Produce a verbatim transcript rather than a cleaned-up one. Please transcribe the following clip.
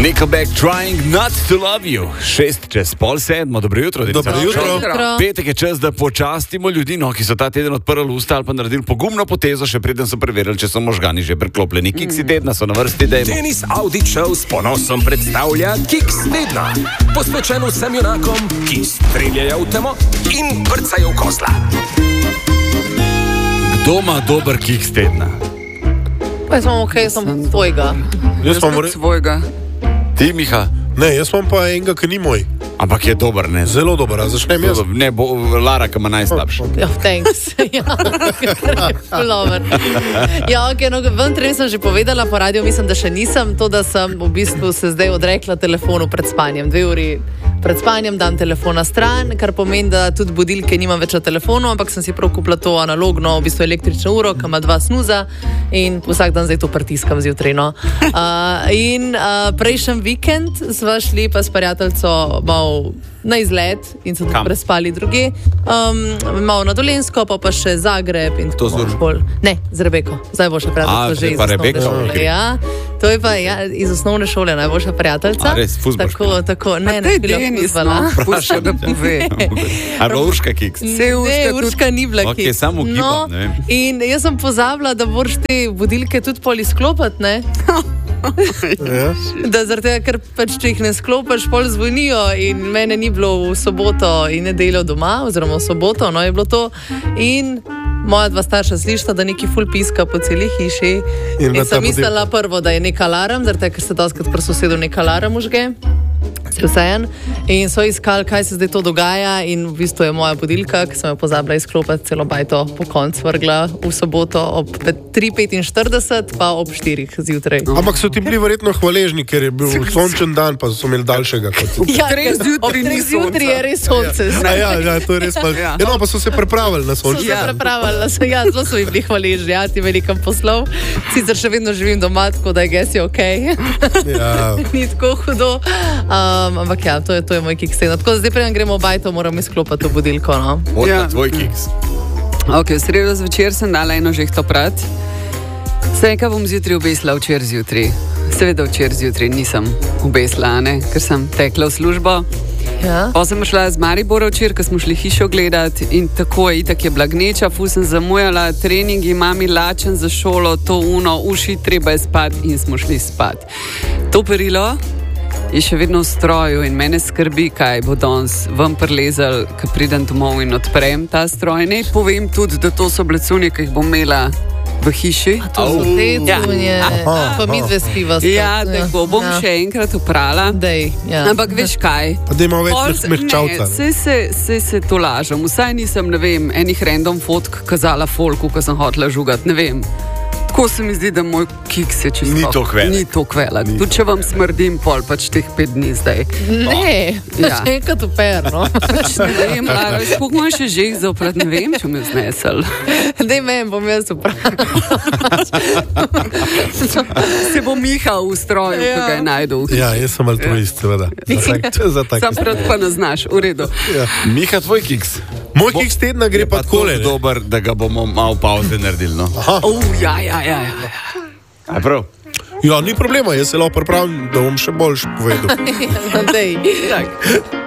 Nickelback Trying Not to Love You. Šest čez pol sedmo, dobro jutro. Dobro jutro. Petek je čas, da počastimo ljudi, no, ki so ta teden odprli usta ali pa naredili pogumno potezo, še preden so preverili, če so možgani že preklopljeni. Kiksi tedna so na vrsti, dajmo. Denis Audi Show s ponosom predstavlja Kiks tedna. Posvečen vsem junakom, ki streljajo v temo in vrcajo v kozla. Kdo ima dober kiks tedna? Pa jaz imam ok, sem tvojega. Jaz imam re... svojega. Ti, Miha? Ne, jaz imam pa enega, ki ni moj. Ampak je dober, ne? Zelo dober, a začnem jaz. Ne, bo Lara, ki ima najslabši. Ja, thanks. Ja, lover. Ja, ok, no, ventre sem že povedala po radiju, mislim, da še nisem, to, da sem v bistvu se zdaj odrekla telefonu pred spanjem. Dve uri pred spanjem dam telefon na stran, kar pomeni, da tudi budilke nimam več na telefonu, ampak sem si prav kupila to analogno, v bistvu električno uro, ki ima dva snuza in vsak dan zdaj to pritiskam zjutraj, no. Uh, in uh, prejšnji vikend sva šli pa s prijateljco mal na izlet in so tudi prespali druge. Um, malo na Dolenjsko, pa pa še Zagreb in to tako bolj. Ne, z Rebeko. Zdaj boljša prijateljca že iz osnovne šole. Okay. Ja, to je pa ja, iz osnovne šole najboljša prijateljca. A res, fuzbalška. Tako, tako, ne, ne, bila fuzbala. Pušča, da pove. A bila Urška kiks? Ne, Urška ni bila kiks. Ok, samo ugibam, ne vem. In jaz sem pozabila, da moraš te budilke tudi pol izklopiti, ne? Da zaradi tega, ker pač če jih ne sklopiš, pol zvonijo in mene ni bilo v soboto in nedeljo doma, oziroma v soboto, no je bilo to in moja dva starša slišta, da neki ful piska po celi hiši in, in sem mislila prvo, da je nek alarm, zaradi tega, ker se doskrat pri sosedu nek alarm užge. Vsejen. In so iskali, kaj se zdaj to dogaja in v bistvu je moja budilka, ki sem jo pozabila izklopiti, celo bajto po koncu vrgla v soboto ob tri petinštirideset pa ob štirih zjutraj. Ampak so ti bili verjetno hvaležni, ker je bil sončen dan, pa so imeli daljšega kot. Ja, ob treh zjutraj je res sonce. Ja, ja, ja, to je res pa. Ja, no, pa so se pripravili na sonce. So se pripravili, so, ja, zelo so jim bili hvaležni, ja, ti velikam poslov. Sicer še vedno živim doma, tako da je gesi okej. Ja. Ni tako hudo. Um, ampak ja, to je, to je moj kiks tedna. Tako da zdaj preden gremo v bajto, moram izklopiti to budilko, no. Odna, ja. Tvoj kiks. Ok, v sredo zvečer sem dala eno žehto prat. Vse, kaj bom zjutraj obesla, včer zjutraj. Seveda včer zjutraj nisem obesla, ne, ker sem tekla v službo. Ja. Pa sem šla z Maribora včer, ko smo šli hišo gledati in tako je, itak je bila gneča, ful sem zamujala, treningi, mami lačen za šolo, to uno, uši, treba je spat in smo šli spat. To perilo je še vedno v stroju in mene skrbi, kaj bo danes ven prilezel, ko pridem domov in odprem ta stroj. Ne povem tudi, da to so blecunje, ki jih bom imela v hiši. A to so te cunje, pa mi dve spiva. Ja, tako bom ja. še enkrat oprala. Dej, ja. Ampak veš kaj? Pa da ima več smehčavca. Ne, se, se, se to lažem. Vsaj nisem, ne vem, enih random fotk kazala folku, ko sem hotela žugati, ne vem. Tako se mi zdi, da moj kiks je čisto. Ni to kvelik. Ni to kvelik. Tudi če vam smrdim pol, pač teh pet dni zdaj. Ne, ja. Še enkrat uper, no. Pač ne vem, Lara, spok moj še žeh zaoprat, ne vem, če me znesel. Dej meni, bom jaz upravila. Se bo Miha v stroju, ja. Ko ga je najdel. Ja, jaz sem altruist, seveda. Sam prav pa ne znaš, v redu. Ja. Miha, tvoj kiks. Moj kiks tedna gre pa takole. Je pa dober, da ga bomo malo pauze naredili, no. Aha. Oh, ja, ja, ja, ja. A prav? Ja, ni problema, jaz se lahko pripravim, da bom še boljš povedal. Dej. Tak.